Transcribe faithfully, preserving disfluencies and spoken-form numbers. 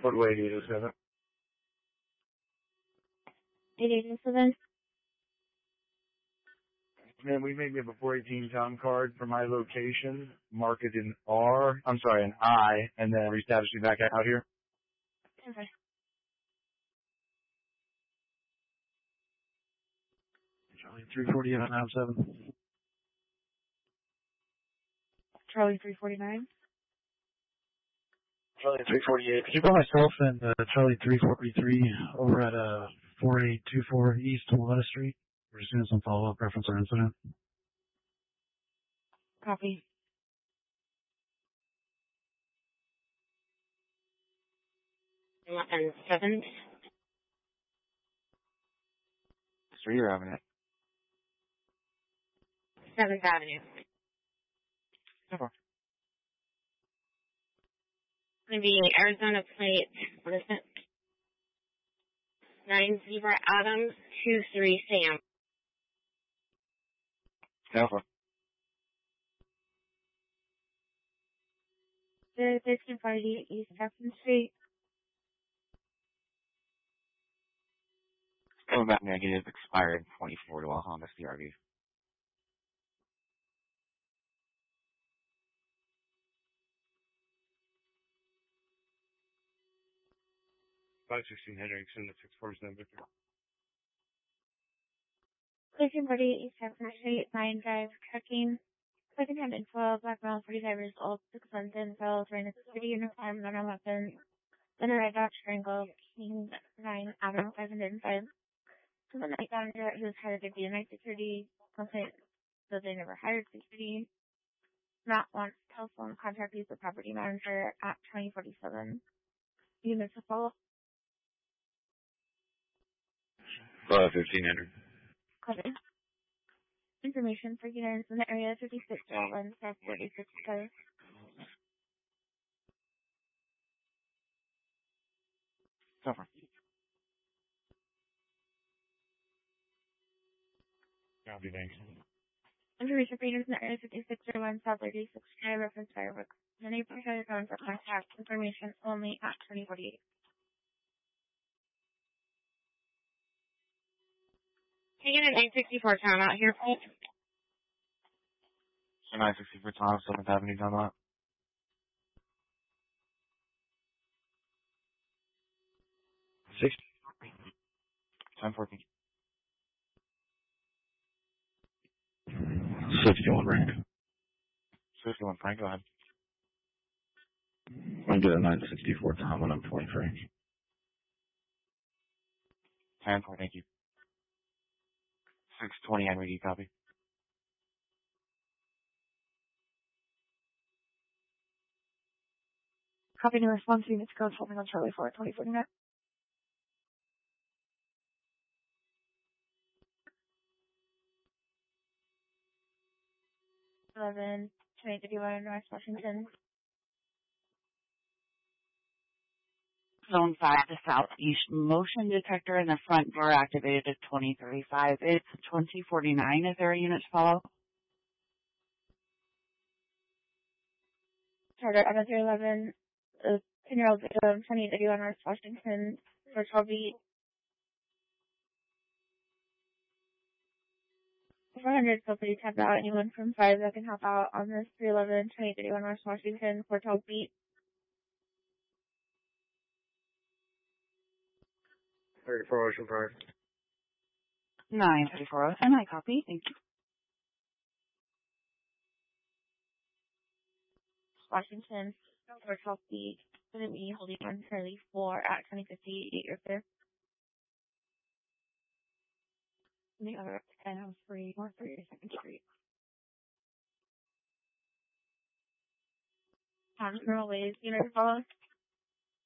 What way do you do seven? eight eight seven. Man, we may give a four eighteen town card for my location, mark it in R, I'm sorry, an I, and then reestablish me back out here. Okay. Charlie three forty-eight on nine seven. Charlie three forty-nine. Charlie three forty-eight. Could you call myself and uh, Charlie three forty-three over at uh, four eight two four East Willetta Street? We're just doing some follow-up reference or incident. Copy. eleven seven. Street or Avenue? seventh Avenue. So far. Going to be Arizona plate, what is it? nine Zebra Adams, two three Sam. So far. The thirteen forty East Jackson Street. Going back negative, expired twenty-four to a Honda C R V. five sixteen Hendrickson, the six forty-seven Victor. thirteen forty East Jackson Street, nine Drive, Trucking. Second hand info, black male, forty-five years old, six months info, wearing a security uniform, non weapon. Then a red dot strangle, King nine, Avenue five hundred five. So the night manager who's hired to be a night security complaint, so they never hired security. Not wants telephone contact use the property manager at twenty forty-seven. Units to follow. Uh, fifteen hundred. Cover. Information for units in the area fifty-six one, South forty-six Drive. So far. Copy, thanks. Information for units in the area fifty-six one, South thirty-six Drive, reference fireworks. Many provided phone for contact information only at twenty forty-eight. Can you get an eight sixty-four town out here, please? So nine sixty-four Tom, seventh Avenue, down lot. Six. ten fourteen. sixty-one rank. fifty-one Frank, go ahead. I'm doing nine sixty-four Tom and I'm twenty-three. ten four, thank you. six twenty Henry, do you copy? Copy new response units code holding on Charlie four, twenty forty-nine. eleven, twenty thirty-one, North Washington. Zone five, the southeast motion detector in the front door activated at twenty thirty-five. It's twenty forty-nine. Is there a unit to follow? Charter M three eleven, uh, ten-year-old victim, twenty thirty-one, North Washington, for twelve beat. four hundred, so please tap out anyone from five that can help out on this three eleven, twenty thirty-one, North Washington, for twelve beat. thirty-four Ocean Park. nine thirty-four. And I copy. Thank you. Washington, for twelve beat. Going to be holding on Charlie four at twenty fifty-eight, your fifth. The other ten oh three, North thirty-second Street. Town Mineral Ways, unit follow.